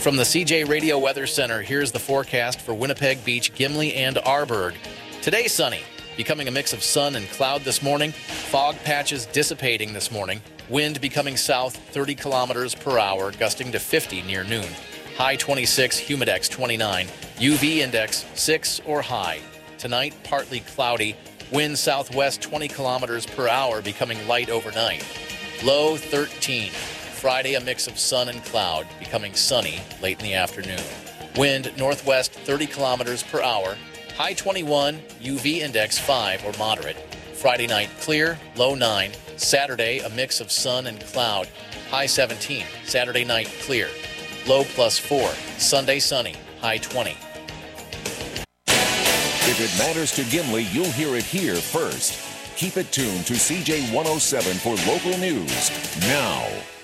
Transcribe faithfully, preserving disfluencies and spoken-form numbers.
From the C J Radio Weather Center, here's the forecast for Winnipeg Beach, Gimli, and Arborg. Today, sunny, becoming a mix of sun and cloud this morning. Fog patches dissipating this morning. Wind becoming south thirty kilometers per hour, gusting to fifty near noon. High twenty-six, humidex twenty-nine. U V index six or high. Tonight, partly cloudy. Wind southwest twenty kilometers per hour, becoming light overnight. Low thirteen. Friday, a mix of sun and cloud, becoming sunny late in the afternoon. Wind northwest thirty kilometers per hour. High twenty-one, U V index five or moderate. Friday night, clear, low nine. Saturday, a mix of sun and cloud. High seventeen. Saturday night, clear. Low plus four. Sunday, sunny. High twenty. If it matters to Gimli, you'll hear it here first. Keep it tuned to C J one oh seven for local news now.